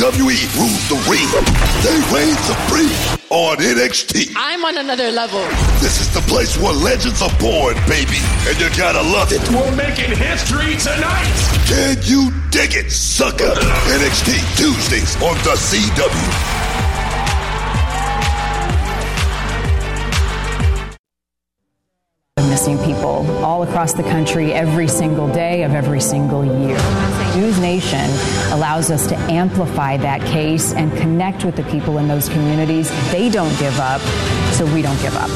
WWE rules the ring. They reign supreme on NXT. I'm on another level. This is the place where legends are born, baby. And you gotta love it. We're making history tonight. Can you dig it, sucker? NXT Tuesdays on the CW. Missing people all across the country every single day of every single year. News Nation allows us to amplify that case and connect with the people in those communities. They don't give up, so we don't give up.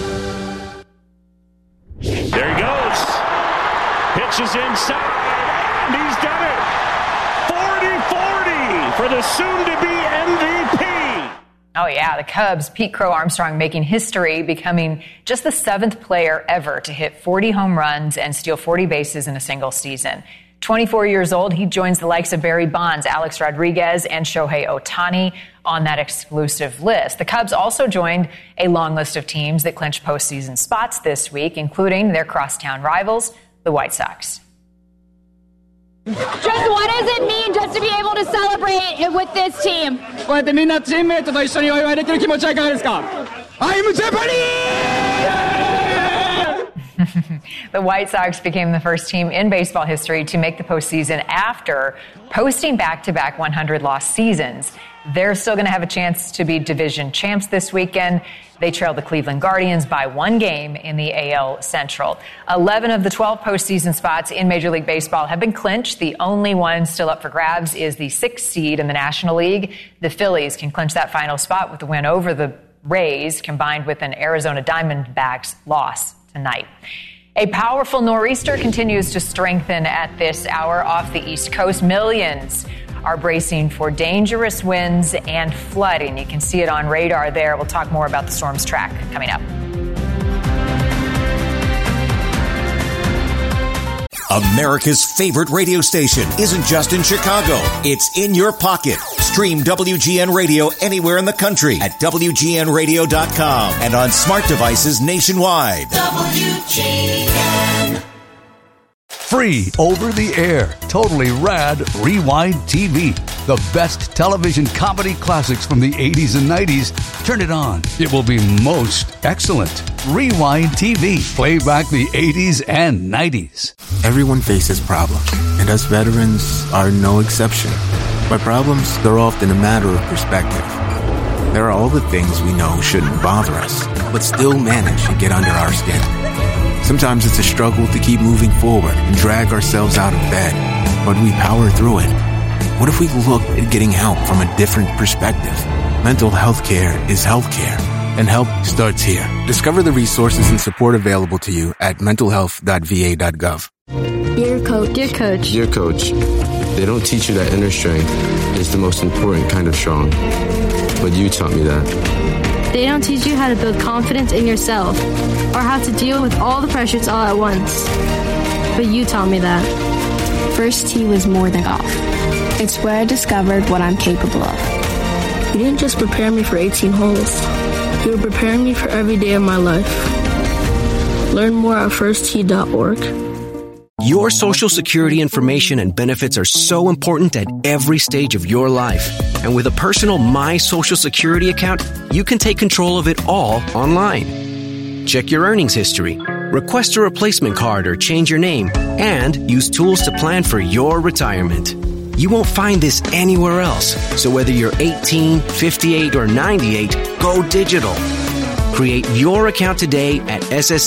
There he goes. Pitches inside. He's done it. 40-40 for the soon-to-be MVP. Oh, yeah, the Cubs, Pete Crow Armstrong making history, becoming just the 7th player ever to hit 40 home runs and steal 40 bases in a single season. 24 years old, he joins the likes of Barry Bonds, Alex Rodriguez, and Shohei Ohtani on that exclusive list. The Cubs also joined a long list of teams that clinched postseason spots this week, including their crosstown rivals, the White Sox. Just what does it mean just to be able to celebrate with this team? こうやってみんなチームメイトと一緒にお祝いできる気持ちはいかがですか? I'm Japanese! The White Sox became the first team in baseball history to make the postseason after posting back-to-back 100-loss seasons. They're still going to have a chance to be division champs this weekend. They trailed the Cleveland Guardians by 1 game in the AL Central. 11 of the 12 postseason spots in Major League Baseball have been clinched. The only one still up for grabs is the 6th seed in the National League. The Phillies can clinch that final spot with the win over the Rays, combined with an Arizona Diamondbacks loss tonight. A powerful nor'easter continues to strengthen at this hour off the East Coast. Millions are bracing for dangerous winds and flooding. You can see it on radar there. We'll talk more about the storm's track coming up. America's favorite radio station isn't just in Chicago. It's in your pocket. Stream WGN Radio anywhere in the country at WGNradio.com and on smart devices nationwide. WGN. Free over the air, totally rad Rewind TV. The best television comedy classics from the 80s and 90s. Turn it on. It will be most excellent. Rewind TV. Play back the 80s and 90s. Everyone faces problems, and us veterans are no exception. By problems, they're often a matter of perspective. There are all the things we know shouldn't bother us, but still manage to get under our skin. Sometimes it's a struggle to keep moving forward and drag ourselves out of bed, but we power through it. What if we looked at getting help from a different perspective? Mental health care is healthcare, and help starts here. Discover the resources and support available to you at mentalhealth.va.gov. Dear Coach. Dear Coach. Dear Coach, they don't teach you that inner strength is the most important kind of strong, but you taught me that. They don't teach you how to build confidence in yourself or how to deal with all the pressures all at once. But you taught me that. First tee was more than golf. It's where I discovered what I'm capable of. You didn't just prepare me for 18 holes. You were preparing me for every day of my life. Learn more at firsttee.org. Your Social Security information and benefits are so important at every stage of your life. And with a personal My Social Security account, you can take control of it all online. Check your earnings history, request a replacement card or change your name, and use tools to plan for your retirement. You won't find this anywhere else. So whether you're 18, 58, or 98, go digital. Create your account today at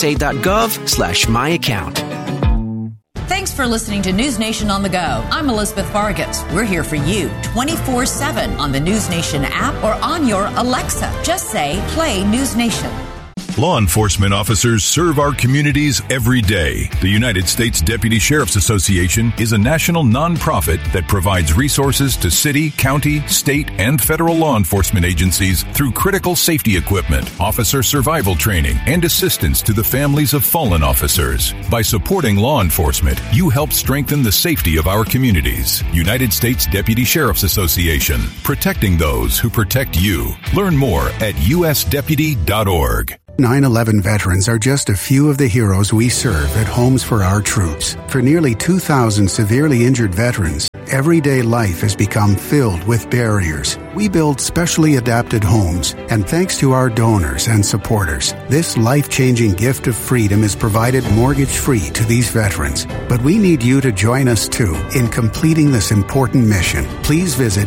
ssa.gov/myaccount. Thanks for listening to News Nation on the Go. I'm Elizabeth Vargas. We're here for you 24/7 on the News Nation app or on your Alexa. Just say, play News Nation. Law enforcement officers serve our communities every day. The United States Deputy Sheriff's Association is a national nonprofit that provides resources to city, county, state, and federal law enforcement agencies through critical safety equipment, officer survival training, and assistance to the families of fallen officers. By supporting law enforcement, you help strengthen the safety of our communities. United States Deputy Sheriff's Association, protecting those who protect you. Learn more at usdeputy.org. 9/11 veterans are just a few of the heroes we serve at Homes for Our Troops. For nearly 2,000 severely injured veterans, everyday life has become filled with barriers. We build specially adapted homes, and thanks to our donors and supporters, this life-changing gift of freedom is provided mortgage-free to these veterans. But we need you to join us, too, in completing this important mission. Please visit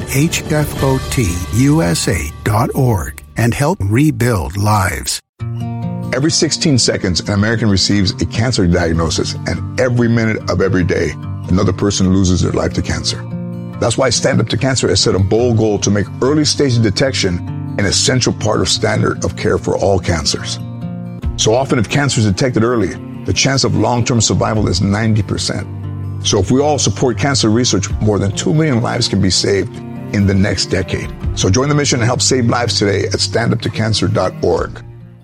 hfotusa.org and help rebuild lives. Every 16 seconds, an American receives a cancer diagnosis, and every minute of every day, another person loses their life to cancer. That's why Stand Up to Cancer has set a bold goal to make early-stage detection an essential part of standard of care for all cancers. So often, if cancer is detected early, the chance of long-term survival is 90%. So if we all support cancer research, more than 2 million lives can be saved in the next decade. So join the mission and help save lives today at standuptocancer.org.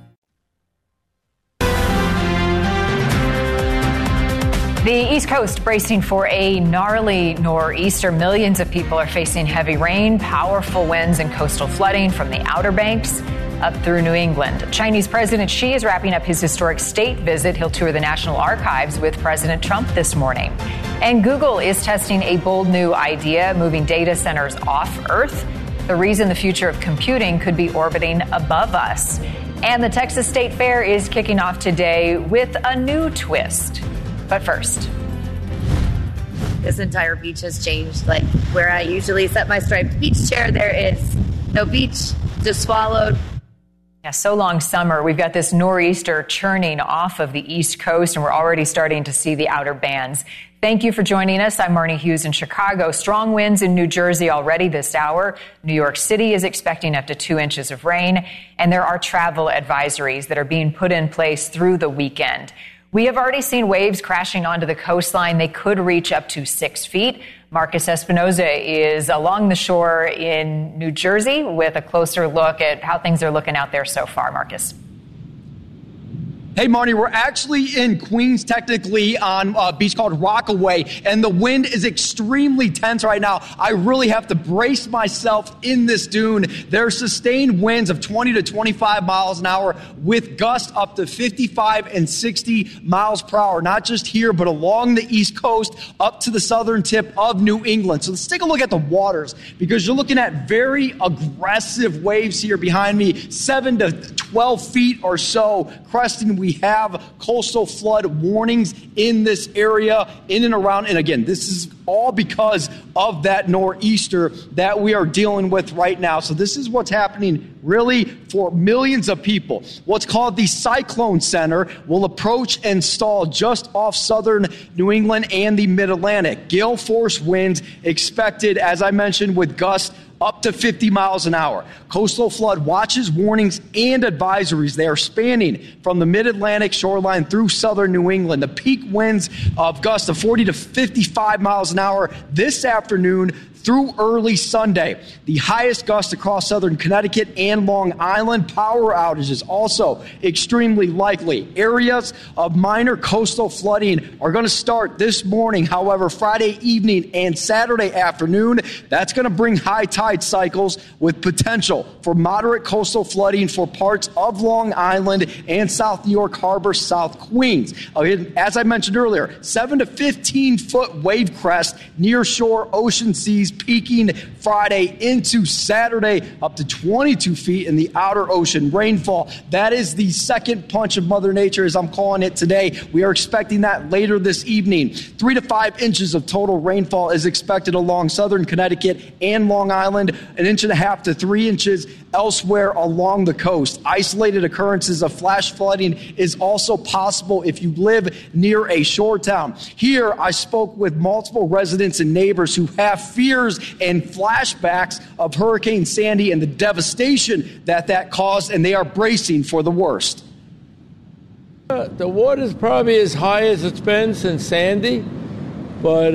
The East Coast bracing for a gnarly nor'easter. Millions of people are facing heavy rain, powerful winds, and coastal flooding from the Outer Banks up through New England. Chinese President Xi is wrapping up his historic state visit. He'll tour the National Archives with President Trump this morning. And Google is testing a bold new idea, moving data centers off Earth. The reason the future of computing could be orbiting above us. And the Texas State Fair is kicking off today with a new twist. But first, this entire beach has changed. Like where I usually set my striped beach chair, there is no beach, just swallowed. Yeah, so long summer. We've got this nor'easter churning off of the East Coast, and we're already starting to see the outer bands. Thank you for joining us. I'm Marnie Hughes in Chicago. Strong winds in New Jersey already this hour. New York City is expecting up to 2 inches of rain, and there are travel advisories that are being put in place through the weekend. We have already seen waves crashing onto the coastline. They could reach up to 6 feet. Marcus Espinoza is along the shore in New Jersey with a closer look at how things are looking out there so far. Marcus. Hey, Marnie, we're actually in Queens, technically on a beach called Rockaway, and the wind is extremely tense right now. I really have to brace myself in this dune. There are sustained winds of 20 to 25 miles an hour with gusts up to 55 and 60 miles per hour, not just here, but along the East Coast up to the southern tip of New England. So let's take a look at the waters, because you're looking at very aggressive waves here behind me, 7 to 12 feet or so cresting. We have coastal flood warnings in this area, in and around. And again, this is all because of that nor'easter that we are dealing with right now. So this is what's happening really for millions of people. What's called the Cyclone Center will approach and stall just off southern New England and the mid-Atlantic. Gale force winds expected, as I mentioned, with gusts up to 50 miles an hour. Coastal flood watches, warnings, and advisories. They are spanning from the mid-Atlantic shoreline through southern New England. The peak winds of gusts of 40 to 55 miles an hour this afternoon through early Sunday. The highest gusts across southern Connecticut and Long Island. Power outages also extremely likely. Areas of minor coastal flooding are going to start this morning. However, Friday evening and Saturday afternoon, that's going to bring high tide cycles with potential for moderate coastal flooding for parts of Long Island and South New York Harbor, South Queens. As I mentioned earlier, 7 to 15 foot wave crest near shore ocean seas, peaking Friday into Saturday, up to 22 feet in the outer ocean. Rainfall, that is the second punch of Mother Nature, as I'm calling it today. We are expecting that later this evening. 3 to 5 inches of total rainfall is expected along southern Connecticut and Long Island, 1.5 to 3 inches elsewhere along the coast. Isolated occurrences of flash flooding is also possible if you live near a shore town. Here, I spoke with multiple residents and neighbors who have fears and flashbacks of Hurricane Sandy and the devastation that caused, and they are bracing for the worst. The water's probably as high as it's been since Sandy, but,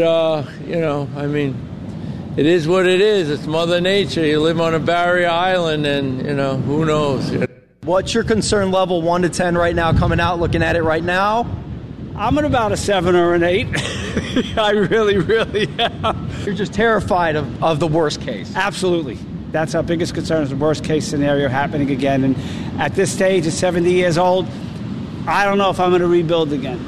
it is what it is. It's Mother Nature. You live on a barrier island, and, who knows? What's your concern level 1 to 10 right now, coming out, looking at it right now? I'm at about a 7 or an 8. I really am. You're just terrified of the worst case. Absolutely. That's our biggest concern, is the worst-case scenario happening again. And at this stage, at 70 years old, I don't know if I'm going to rebuild again.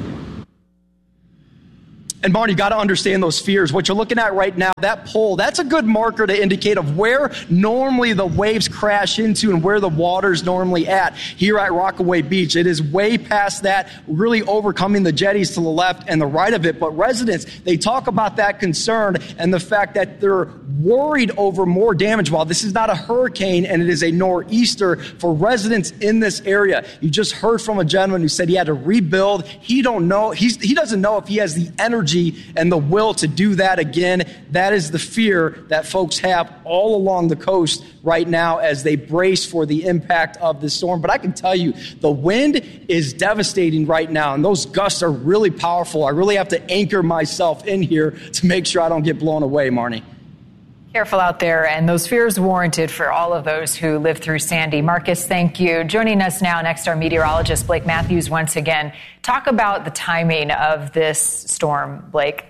And, Barney, you got to understand those fears. What you're looking at right now, that pole, that's a good marker to indicate of where normally the waves crash into and where the water's normally at here at Rockaway Beach. It is way past that, really overcoming the jetties to the left and the right of it. But residents, they talk about that concern and the fact that they're worried over more damage. While this is not a hurricane and it is a nor'easter, for residents in this area, you just heard from a gentleman who said he had to rebuild. He doesn't know if he has the energy and the will to do that again. That is the fear that folks have all along the coast right now as they brace for the impact of the storm. But I can tell you, the wind is devastating right now, and those gusts are really powerful. I really have to anchor myself in here to make sure I don't get blown away, Marnie. Careful out there, and those fears warranted for all of those who lived through Sandy. Marcus, thank you. Joining us now, next, our meteorologist, Blake Matthews, once again. Talk about the timing of this storm, Blake.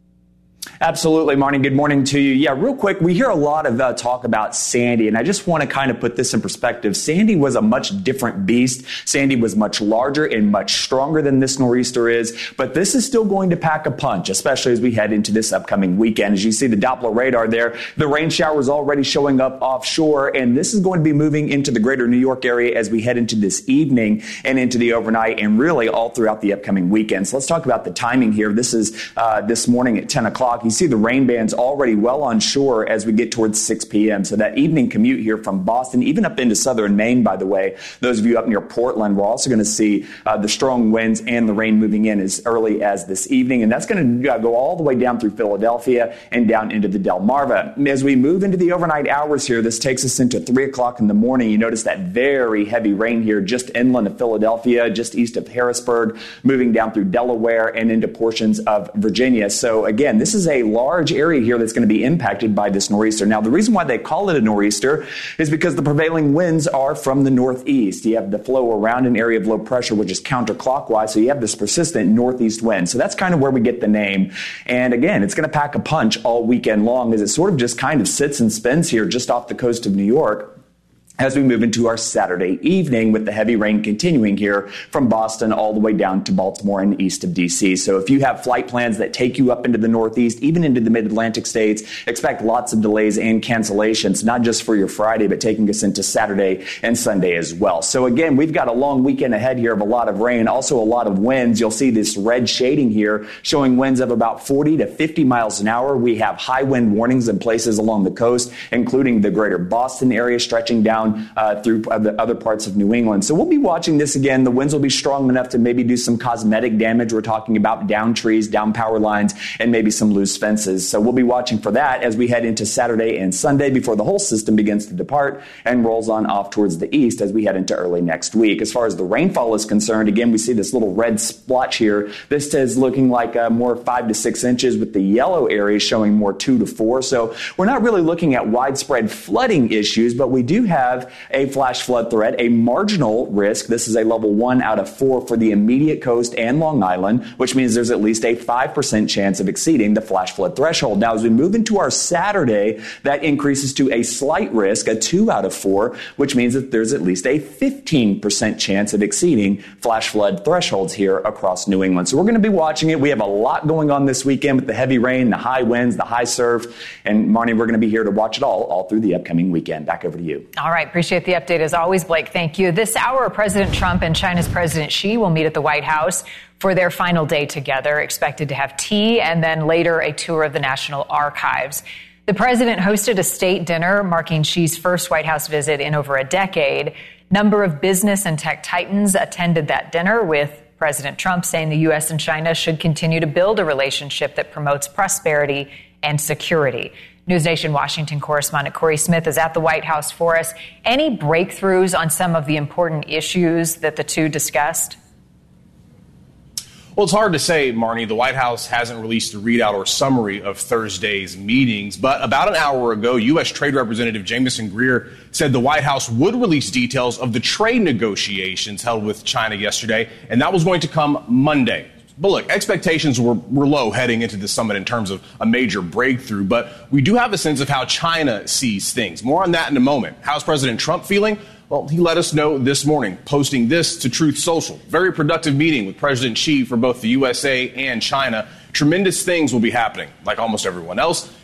Absolutely, Marnie. Good morning to you. Yeah, real quick, we hear a lot of talk about Sandy, and I just want to kind of put this in perspective. Sandy was a much different beast. Sandy was much larger and much stronger than this nor'easter is, but this is still going to pack a punch, especially as we head into this upcoming weekend. As you see the Doppler radar there, the rain showers already showing up offshore, and this is going to be moving into the greater New York area as we head into this evening and into the overnight and really all throughout the upcoming weekend. So let's talk about the timing here. This is this morning at 10 o'clock. You see the rain bands already well on shore as we get towards 6 p.m. So that evening commute here from Boston, even up into southern Maine, by the way, those of you up near Portland, we're also going to see the strong winds and the rain moving in as early as this evening. And that's going to go all the way down through Philadelphia and down into the Delmarva. As we move into the overnight hours here, this takes us into 3 o'clock in the morning. You notice that very heavy rain here just inland of Philadelphia, just east of Harrisburg, moving down through Delaware and into portions of Virginia. So again, this is a large area here that's going to be impacted by this nor'easter. Now, the reason why they call it a nor'easter is because the prevailing winds are from the northeast. You have the flow around an area of low pressure, which is counterclockwise, so you have this persistent northeast wind. So that's kind of where we get the name. And again, it's going to pack a punch all weekend long as it sort of just kind of sits and spins here just off the coast of New York as we move into our Saturday evening, with the heavy rain continuing here from Boston all the way down to Baltimore and east of D.C. So if you have flight plans that take you up into the Northeast, even into the mid-Atlantic states, expect lots of delays and cancellations, not just for your Friday, but taking us into Saturday and Sunday as well. So again, we've got a long weekend ahead here of a lot of rain, also a lot of winds. You'll see this red shading here showing winds of about 40 to 50 miles an hour. We have high wind warnings in places along the coast, including the greater Boston area, stretching down through the other parts of New England. So we'll be watching this again. The winds will be strong enough to maybe do some cosmetic damage. We're talking about down trees, down power lines, and maybe some loose fences. So we'll be watching for that as we head into Saturday and Sunday before the whole system begins to depart and rolls on off towards the east as we head into early next week. As far as the rainfall is concerned, again, we see this little red splotch here. This is looking like more 5 to 6 inches, with the yellow areas showing more 2 to 4. So we're not really looking at widespread flooding issues, but we do have a flash flood threat, a marginal risk. This is a level 1 out of 4 for the immediate coast and Long Island, which means there's at least a 5% chance of exceeding the flash flood threshold. Now, as we move into our Saturday, that increases to a slight risk, a 2 out of 4, which means that there's at least a 15% chance of exceeding flash flood thresholds here across New England. So we're going to be watching it. We have a lot going on this weekend with the heavy rain, the high winds, the high surf. And Marnie, we're going to be here to watch it all through the upcoming weekend. Back over to you. All right. Appreciate the update as always, Blake. Thank you. This hour, President Trump and China's President Xi will meet at the White House for their final day together, expected to have tea and then later a tour of the National Archives. The president hosted a state dinner marking Xi's first White House visit in over a decade. Number of business and tech titans attended that dinner, with President Trump saying the U.S. and China should continue to build a relationship that promotes prosperity and security. News Nation Washington correspondent Corey Smith is at the White House for us. Any breakthroughs on some of the important issues that the two discussed? Well, it's hard to say, Marnie. The White House hasn't released a readout or summary of Thursday's meetings. But about an hour ago, U.S. Trade Representative Jamieson Greer said the White House would release details of the trade negotiations held with China yesterday, and that was going to come Monday. But look, expectations were low heading into the summit in terms of a major breakthrough, but we do have a sense of how China sees things. More on that in a moment. How's President Trump feeling? Well, he let us know this morning, posting this to Truth Social. Very productive meeting with President Xi for both the USA and China. Tremendous things will be happening. Like almost everyone else,